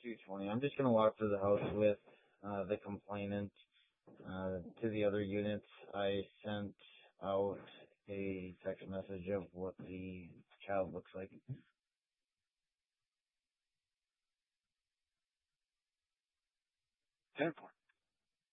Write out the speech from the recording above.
220. I'm just gonna walk through the house with the complainant to the other units. I sent out a text message of what the child looks like. 10-4.